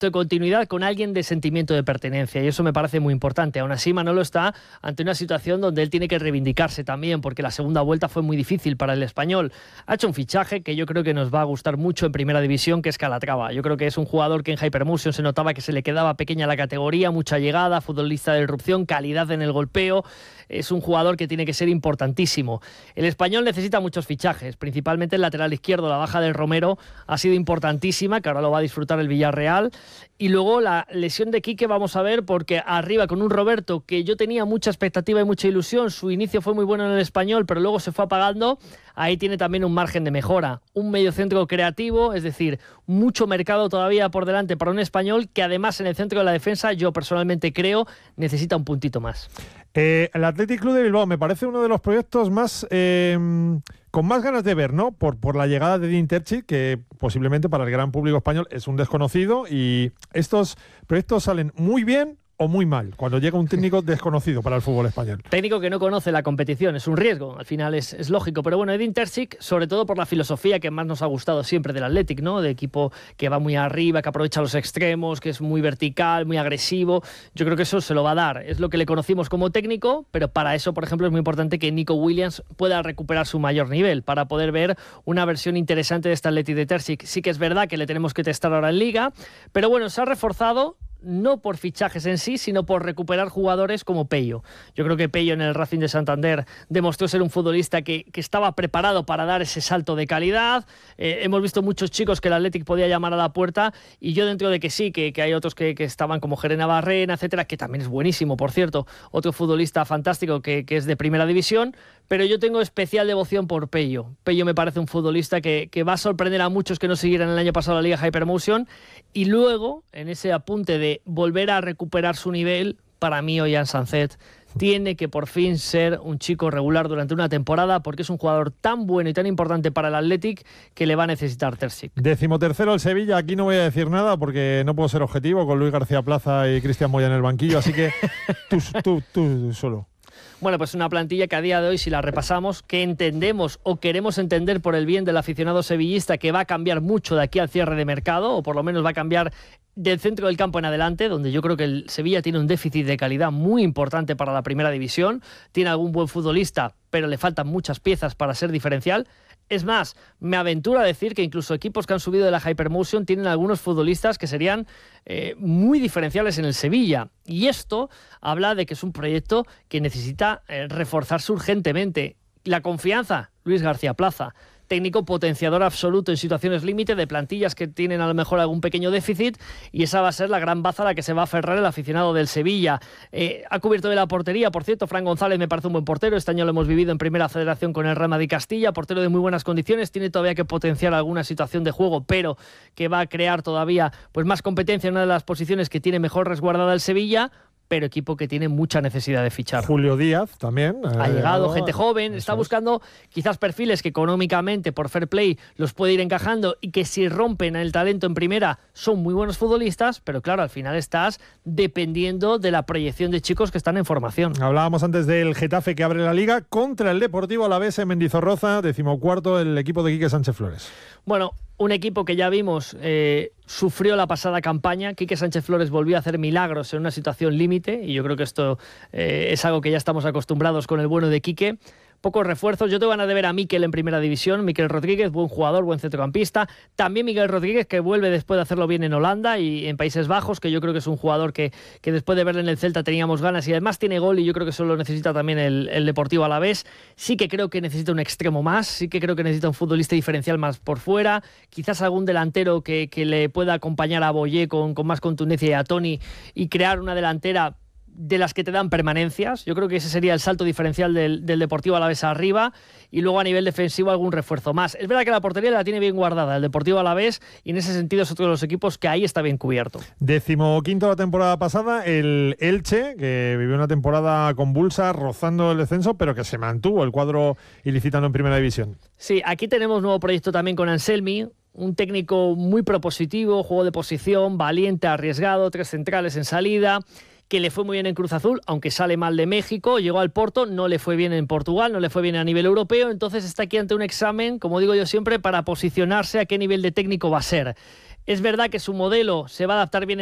de continuidad con alguien de sentimiento de pertenencia, y eso me parece muy importante. Aún así, Manolo está ante una situación donde él tiene que reivindicarse también, porque la segunda vuelta fue muy difícil para el español. Ha hecho un fichaje que yo creo que nos va a gustar mucho en primera división, que es Calatrava. Yo creo que es un jugador que en Hypermotion se notaba que se le quedaba pequeña la categoría, mucha llegada, futbolista de irrupción, calidad en el golpeo. Es un jugador que tiene que ser importantísimo. El español necesita muchos fichajes, principalmente el lateral izquierdo. La baja del Romero ha sido importantísima, que ahora lo va a disfrutar el Villarreal. Y luego la lesión de Quique, vamos a ver, porque arriba con un Roberto que yo tenía mucha expectativa y mucha ilusión. Su inicio fue muy bueno en el español, pero luego se fue apagando. Ahí tiene también un margen de mejora. Un mediocentro creativo, es decir, mucho mercado todavía por delante para un español que además en el centro de la defensa, yo personalmente creo, necesita un puntito más. El Athletic Club de Bilbao me parece uno de los proyectos más con más ganas de ver, ¿no? Por la llegada de Edin Terzic, que posiblemente para el gran público español es un desconocido, y estos proyectos salen muy bien o muy mal cuando llega un técnico desconocido para el fútbol español. Técnico que no conoce la competición, es un riesgo, al final es lógico, pero bueno, Edin Terzic, sobre todo por la filosofía que más nos ha gustado siempre del Athletic, ¿no? De equipo que va muy arriba, que aprovecha los extremos, que es muy vertical, muy agresivo. Yo creo que eso se lo va a dar, es lo que le conocimos como técnico, pero para eso, por ejemplo, es muy importante que Nico Williams pueda recuperar su mayor nivel, para poder ver una versión interesante de este Athletic de Terzic. Sí que es verdad que le tenemos que testar ahora en Liga, pero bueno, se ha reforzado no por fichajes en sí, sino por recuperar jugadores como Pello. Yo creo que Pello en el Racing de Santander demostró ser un futbolista que estaba preparado para dar ese salto de calidad. Hemos visto muchos chicos que el Athletic podía llamar a la puerta, y yo, dentro de que sí, que hay otros que estaban como Gerena Barrena, etcétera, que también es buenísimo, por cierto, otro futbolista fantástico que es de primera división, pero yo tengo especial devoción por Pello. Pello me parece un futbolista que va a sorprender a muchos que no siguieran el año pasado la Liga Hypermotion, y luego, en ese apunte de volver a recuperar su nivel, para mí Ollán Sancet tiene que por fin ser un chico regular durante una temporada, porque es un jugador tan bueno y tan importante para el Athletic que le va a necesitar Terzic. 13º el Sevilla, aquí no voy a decir nada porque no puedo ser objetivo con Luis García Plaza y Cristian Moya en el banquillo, así que tú solo. Bueno, pues una plantilla que a día de hoy, si la repasamos, que entendemos o queremos entender por el bien del aficionado sevillista, que va a cambiar mucho de aquí al cierre de mercado, o por lo menos va a cambiar del centro del campo en adelante, donde yo creo que el Sevilla tiene un déficit de calidad muy importante para la primera división. Tiene algún buen futbolista, pero le faltan muchas piezas para ser diferencial. Es más, me aventuro a decir que incluso equipos que han subido de la Hypermotion tienen algunos futbolistas que serían muy diferenciales en el Sevilla. Y esto habla de que es un proyecto que necesita reforzarse urgentemente. La confianza, Luis García Plaza. Técnico potenciador absoluto en situaciones límite, de plantillas que tienen a lo mejor algún pequeño déficit, y esa va a ser la gran baza a la que se va a aferrar el aficionado del Sevilla. Ha cubierto de la portería, por cierto, Fran González me parece un buen portero. Este año lo hemos vivido en Primera Federación con el Real Madrid Castilla, portero de muy buenas condiciones, tiene todavía que potenciar alguna situación de juego, pero que va a crear todavía pues más competencia en una de las posiciones que tiene mejor resguardada el Sevilla, pero equipo que tiene mucha necesidad de fichar. Julio Díaz también. Ha llegado gente joven, está buscando quizás perfiles que económicamente, por fair play, los puede ir encajando, y que si rompen el talento en primera son muy buenos futbolistas, pero claro, al final estás dependiendo de la proyección de chicos que están en formación. Hablábamos antes del Getafe, que abre la Liga contra el Deportivo Alavés en Mendizorroza, 14º el equipo de Quique Sánchez Flores. Bueno, un equipo que ya vimos sufrió la pasada campaña. Quique Sánchez Flores volvió a hacer milagros en una situación límite, y yo creo que esto es algo que ya estamos acostumbrados con el bueno de Quique. Pocos refuerzos. Yo tengo ganas de ver a Mikel en primera división. Mikel Rodríguez, buen jugador, buen centrocampista. También Miguel Rodríguez, que vuelve después de hacerlo bien en Holanda y en Países Bajos, que yo creo que es un jugador que después de verle en el Celta teníamos ganas, y además tiene gol, y yo creo que eso lo necesita también el Deportivo Alavés. Sí que creo que necesita un extremo más, sí que creo que necesita un futbolista diferencial más por fuera, quizás algún delantero que le pueda acompañar a Boyé con más contundencia, y a Toni, y crear una delantera de las que te dan permanencias. Yo creo que ese sería el salto diferencial del Deportivo Alavés arriba, y luego a nivel defensivo algún refuerzo más. Es verdad que la portería la tiene bien guardada el Deportivo Alavés, y en ese sentido es otro de los equipos que ahí está bien cubierto. 15º la temporada pasada, el Elche, que vivió una temporada convulsa, rozando el descenso, pero que se mantuvo el cuadro ilicitano en primera división. Sí, aquí tenemos nuevo proyecto también con Anselmi, un técnico muy propositivo, juego de posición, valiente, arriesgado, 3 centrales en salida, que le fue muy bien en Cruz Azul, aunque sale mal de México. Llegó al Porto, no le fue bien en Portugal, no le fue bien a nivel europeo, entonces está aquí ante un examen, como digo yo siempre, para posicionarse a qué nivel de técnico va a ser. Es verdad que su modelo se va a adaptar bien